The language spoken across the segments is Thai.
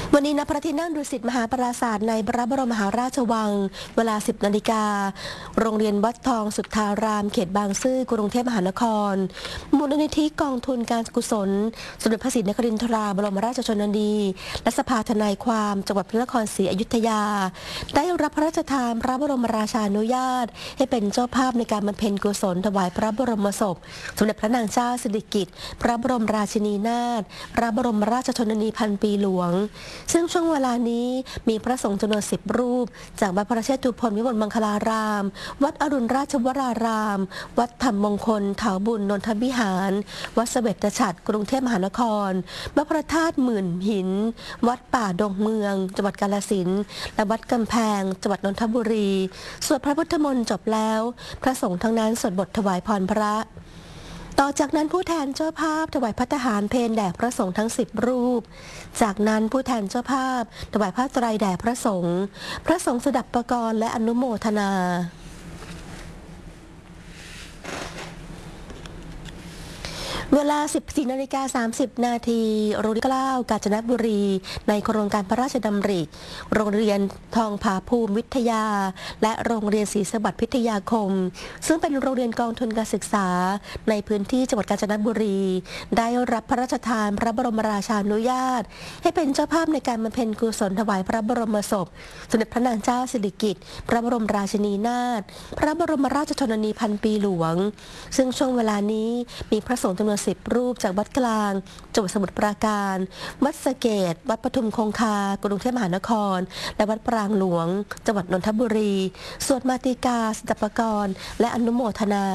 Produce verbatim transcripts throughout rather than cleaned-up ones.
วันนี้ณพระที่นั่งดุสิตมหาปราสาทในพระบรมมหาราชวังเวลา สิบ นาฬิกาโรงเรียนวัดทองสุทธารามเขตบางซื่อกรุงเทพมหานครมูลนิธิกองทุนการกุศลสมเด็จพระศรีนครินทราบรมราชชนนีและสภาทนายความจังหวัดพระนครศรีอยุธยาได้รับพระราชทานพระบรมราชานุญาตให้เป็นเจ้าภาพในการบำเพ็ญกุศลถวายพระบรมศพสมเด็จพระนางเจ้าสิริกิติ์พระบรมราชินีนาถพระบรมราชชนนีพันปีหลวงซึ่งช่วงเวลานี้มีพระสงฆ์จำนวนสิบรูปจากวัดพระเชตุพนวิมลมังคลารามวัดอรุณราชวราราม วัดธรรมมงคลเถาบุญนนทวิหารวัดเสวตฉัตรกรุงเทพมหานครวัดพระธาตุหมื่นหินวัดป่าดงเมืองจังหวัดกาฬสินธุ์และวัดกำแพงจังหวัดนนทบุรีสวดพระพุทธมนต์จบแล้วพระสงฆ์ทั้งนั้นสวดบทถวายพรพระต่อจากนั้นผู้แทนเจ้าภาพถวายภัตตาหารเพลแด่พระสงฆ์ทั้งสิบรูปจากนั้นผู้แทนเจ้าภาพถวายผ้าไตรแด่พระสงฆ์พระสงฆ์สดับประกรณ์และอนุโมทนาเวลา สิบสี่ นาฬิกา สามสิบ นาทีโรงเรียนเกล้ากาญจนบุรีในโครงการพระราชดำริโรงเรียนทองผาภูมิวิทยาและโรงเรียนศรีสวัสดิ์พิทยาคมซึ่งเป็นโรงเรียนกองทุนการศึกษาในพื้นที่จังหวัดกาญจนบุรีได้รับพระราชทานพระบรมราชานุญาตให้เป็นเจ้าภาพในการบำเพ็ญกุศลถวายพระบรมศพสมเด็จพระนางเจ้าสิริกิติ์พระบรมราชินีนาถพระบรมราชชนนีพันปีหลวงซึ่งช่วงเวลานี้มีพระสงฆ์จำนวนสิบรูปจากวัดกลางจังหวัดสมุทรปราการวัดสะเกษวัดปทุมคงคากรุงเทพมหานครและวัดปรางหลวงจังหวัดนนทบุรีสวดมาติกาสดับประกรณ์และอนุโมทนา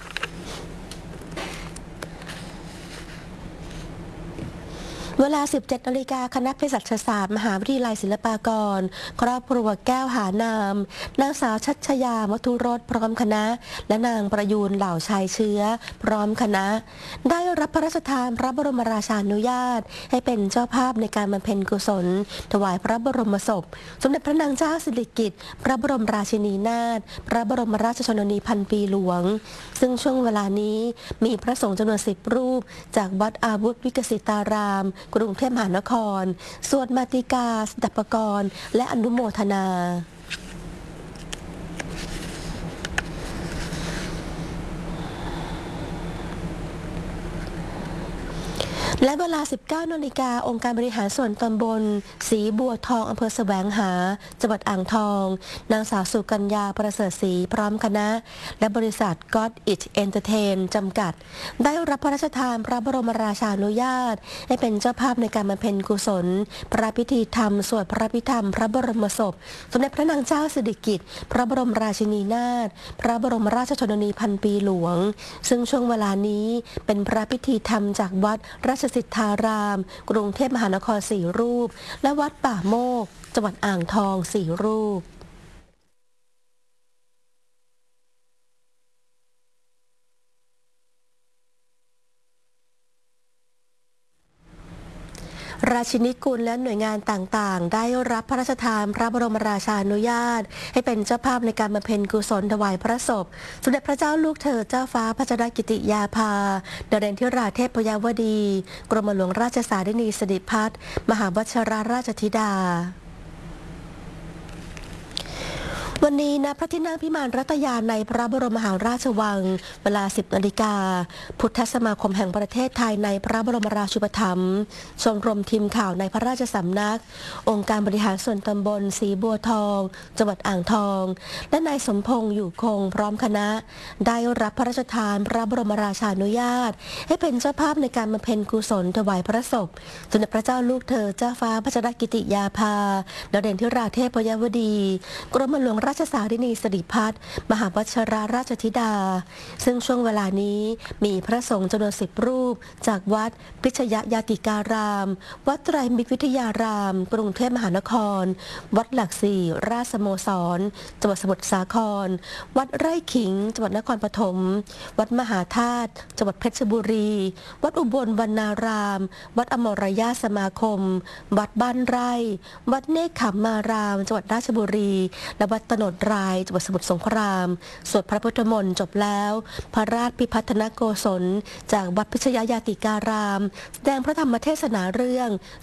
เวลา สิบเจ็ด นาฬิกาคณะเภสัชศาสตร์มหาวิทยาลัยศิลปากรครอบครัวแก้วหานามนางสาวชัชยามัทุรสพร้อมคณะและนางประยูนเหล่าชายเชื้อพร้อมคณะได้รับพระราชทานพระบรมราชานุญาตให้เป็นเจ้าภาพในการบำเพ็ญกุศลถวายพระบรมศพสมเด็จพระนางเจ้าสิริกิติ์พระบรมราชินีนาถพระบรมราชชนนีพันปีหลวงซึ่งช่วงเวลานี้มีพระสงฆ์จำนวนสิบรูปจากวัดอาวุธวิกสิตารามกรุงเทพมหานครสวดมาติกาสดับประกรณ์และอนุโมทนาและเวลา สิบเก้า นาฬิกาองค์การบริหารส่วนตำบลศรีบัวทองอำเภอแสวงหาจังหวัดอ่างทองนางสาวสุกัญญาประเสริฐศรีพร้อมคณะและบริษัท God It Entertain จำกัดได้รับพระราชทานพระบรมราชานุญาตให้เป็นเจ้าภาพในการบำเพ็ญกุศลพระพิธีธรรมสวดพระพิธรรมพระบรมศพสมเด็จพระนางเจ้าสิริกิติ์พระบรมราชินีนาถพระบรมราชชนนีพันปีหลวงซึ่งช่วงเวลานี้เป็นพระพิธีธรรมจากวัดราชสิทธารามกรุงเทพมหานครสี่รูปและวัดป่าโมกจังหวัดอ่างทองสี่รูปราชินีกุลและหน่วยงานต่างๆได้รับพระราชทานพระบรมราชานุญาตให้เป็นเจ้าภาพในการบำเพ็ญกุศลถวายพระศพสมเด็จพระเจ้าลูกเธอเจ้าฟ้าพัชรกิติยาภาดาเรนทิราเทพยาวดีกรมหลวงราชสารินีสิริพัฒน์มหาวชิรราชธิดาวันนี้ณพระที่นั่งพิมานรัตยาในพระบรมมหาราชวังเวลา สิบ นาฬิกาพุทธสมาคมแห่งประเทศไทยในพระบรมราชูปถัมภ์ชมรมทีมข่าวในพระราชสำนักองค์การบริหารส่วนตำบลศรีบัวทองจังหวัดอ่างทองและนายสมพงษ์อยู่คงพร้อมคณะได้รับพระราชทานพระบรมราชานุญาตให้เป็นเจ้าภาพในการบำเพ็ญกุศลถวายพระศพสมเด็จพระเจ้าลูกเธอเจ้าฟ้าพัชรกิติยาภาดาเรนทิราเทพยาวดีกรมหลวงราชสารินีสิริพัฒน์มหาวชิรราชธิดาซึ่งช่วงเวลานี้มีพระสงฆ์จำนวนสิบรูปจากวัดพิชยยาติการามวัดไตรมิตรวิทยารามกรุงเทพมหานครวัดหลักสี่ราชสโมสรจังหวัดสมุทรสาครวัดไร่ขิงจังหวัดนครปฐมวัดมหาธาตุจังหวัดเพชรบุรีวัดอุบลวรรณารามวัดอมรยาสมาคมวัดบ้านไร่วัดเนคขมารามจังหวัดราชบุรีและวัดตโนดรายจังหวัดสมุทรสงครามสวดพระพุทธมนต์จบแล้วพระราชพิพัฒนโกศลจากวัดพิชยยาติการามแสดงพระธรรมเทศนาเรื่อง